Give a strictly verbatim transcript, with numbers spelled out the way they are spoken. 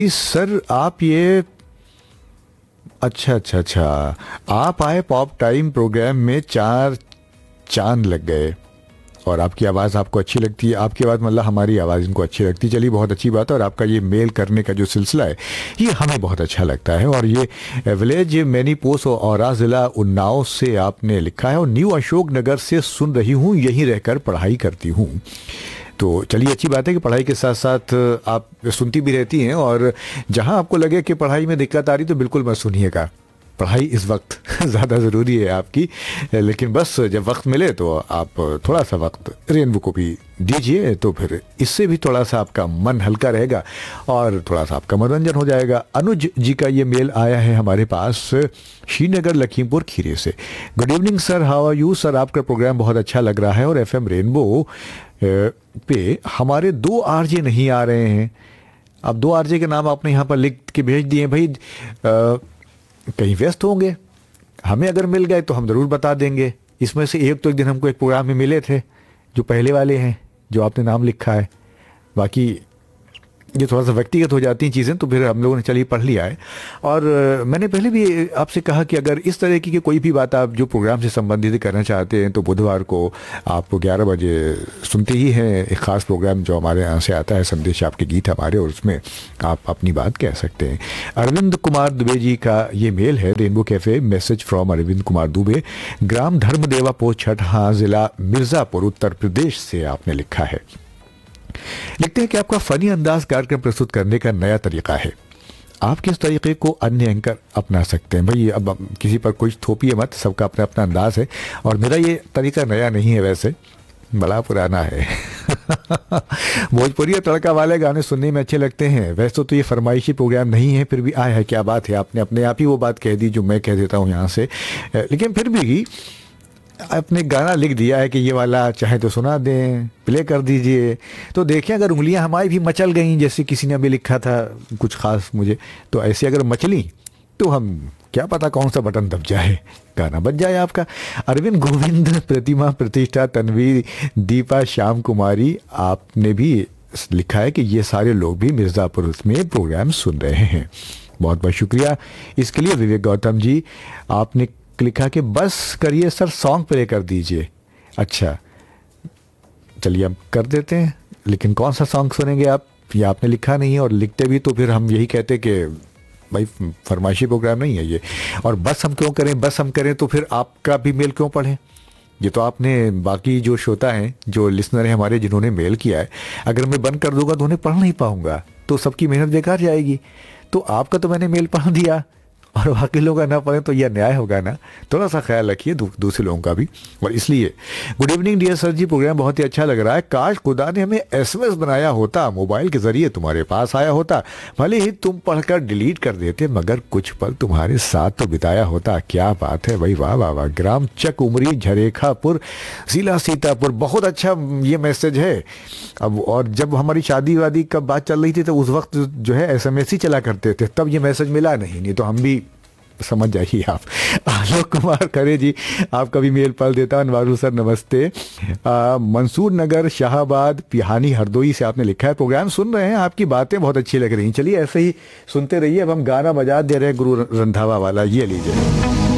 इस सर आप ये अच्छा अच्छा अच्छा आप आए पॉप टाइम प्रोग्राम में, चार चांद लग गए और आपकी आवाज़ आपको अच्छी लगती है, आपकी आवाज़ मतलब हमारी आवाज़ इनको अच्छी लगती है। चलिए बहुत अच्छी बात है। और आपका ये मेल करने का जो सिलसिला है ये हमें बहुत अच्छा लगता है। और ये विलेज मैनी पोस्ट और ज़िला उन्नाव से आपने लिखा है और न्यू अशोक नगर से सुन रही हूँ, यहीं रहकर पढ़ाई करती हूँ। तो चलिए अच्छी बात है कि पढ़ाई के साथ साथ आप सुनती भी रहती हैं, और जहां आपको लगे कि पढ़ाई में दिक्कत आ रही तो बिल्कुल मत सुनिएगा। पढ़ाई इस वक्त ज़्यादा ज़रूरी है आपकी, लेकिन बस जब वक्त मिले तो आप थोड़ा सा वक्त रेनबो को भी दीजिए, तो फिर इससे भी थोड़ा सा आपका मन हल्का रहेगा और थोड़ा सा आपका मनोरंजन हो जाएगा। अनुज जी का ये मेल आया है हमारे पास श्रीनगर लखीमपुर खीरी से। Good evening sir, how are you sir, आपका प्रोग्राम बहुत अच्छा लग रहा है और एफ एम रेनबो पे हमारे दो आरजे नहीं आ रहे हैं। अब दो आरजे के नाम आपने यहाँ पर लिख के भेज दिए भाई, आ, कहीं व्यस्त होंगे। हमें अगर मिल गए तो हम ज़रूर बता देंगे। इसमें से एक तो एक दिन हमको एक प्रोग्राम में मिले थे जो पहले वाले हैं जो आपने नाम लिखा है, बाकी ये थोड़ा सा व्यक्तिगत हो जाती हैं चीज़ें, तो फिर हम लोगों ने चलिए पढ़ लिया है। और मैंने पहले भी आपसे कहा कि अगर इस तरह की कोई भी बात आप जो प्रोग्राम से संबंधित करना चाहते हैं तो बुधवार को आप ग्यारह बजे सुनते ही हैं एक ख़ास प्रोग्राम जो हमारे यहाँ से आता है, संदेश आपके गीत हमारे, और उसमें आप अपनी बात कह सकते हैं। अरविंद कुमार दुबे जी का ये मेल है, rainbow cafe, message from Arvind Kumar Dubey, gram धर्मदेवा post छठा, ज़िला मिर्ज़ापुर, उत्तर प्रदेश से आपने लिखा है। लिखते हैं कि आपका फनी अंदाज कार्यक्रम प्रस्तुत करने का नया तरीका है। आप किस तरीके को अन्य एंकर अपना सकते हैं? भाई अब किसी पर कुछ थोपिए मत, सबका अपना अपना अंदाज है और मेरा ये तरीका नया नहीं है, वैसे बड़ा पुराना है। भोजपुरी तड़का वाले गाने सुनने में अच्छे लगते हैं। वैसे तो ये फरमाइशी प्रोग्राम नहीं है, फिर भी आया है, क्या बात है, आपने अपने आप ही वो बात कह दी जो मैं कह देता हूँ यहाँ से। लेकिन फिर भी आपने गाना लिख दिया है कि ये वाला चाहे तो सुना दें, प्ले कर दीजिए, तो देखिए अगर उंगलियां हमारी भी मचल गई जैसे किसी ने अभी लिखा था कुछ खास मुझे, तो ऐसे अगर मचली तो हम क्या पता कौन सा बटन दब जाए, गाना बज जाए आपका। अरविंद, गोविंद, प्रतिमा, प्रतिष्ठा, तन्वी, दीपा, श्याम कुमारी, आपने भी लिखा है कि ये सारे लोग भी मिर्ज़ापुर में प्रोग्राम सुन रहे हैं। बहुत बहुत शुक्रिया इसके लिए। विवेक गौतम जी, आपने लिखा कि बस करिए सर, सॉन्ग प्ले कर दीजिए। अच्छा चलिए हम कर देते हैं, लेकिन कौन सा सॉन्ग सुनेंगे आप, ये आपने लिखा नहीं है, और लिखते भी तो फिर हम यही कहते कि भाई फरमाइशी प्रोग्राम नहीं है ये, और बस हम क्यों करें, बस हम करें तो फिर आपका भी मेल क्यों पढ़ें। ये तो आपने बाकी जो श्रोता हैं, जो लिसनर हैं हमारे, जिन्होंने मेल किया है, अगर मैं बंद कर दूंगा तो उन्हें पढ़ नहीं पाऊंगा, तो सबकी मेहनत बेकार जाएगी। तो आपका तो मैंने मेल पढ़ दिया और बाकी लोग ना पढ़े तो यह न्याय होगा ना। थोड़ा सा ख्याल रखिए दू, दूसरे लोगों का भी। और इसलिए गुड इवनिंग डियर सर जी, प्रोग्राम बहुत ही अच्छा लग रहा है। काश खुदा ने हमें एसएमएस बनाया होता, मोबाइल के जरिए तुम्हारे पास आया होता, भले ही तुम पढ़कर डिलीट कर देते, मगर कुछ पल तुम्हारे साथ तो बिताया होता। क्या बात है भाई, वाह वाह वाह। ग्राम चक उमरी, झरेखापुर, जिला सीतापुर, बहुत अच्छा ये मैसेज है। अब और जब हमारी शादी वादी कब बात चल रही थी तो उस वक्त जो है एसएमएस ही चला करते थे, तब ये मैसेज मिला नहीं, नहीं तो हम भी समझ जाइए आप। आलोक कुमार खरे जी, आपका भी मेल पढ़ देता हूं। अनवारुल सर नमस्ते। आ, मंसूर नगर, शाहबाद, पिहानी, हरदोई से आपने लिखा है प्रोग्राम सुन रहे हैं, आपकी बातें बहुत अच्छी लग रही हैं। चलिए ऐसे ही सुनते रहिए। अब हम गाना बजा दे रहे हैं गुरु रंधावा वाला, ये लीजिए।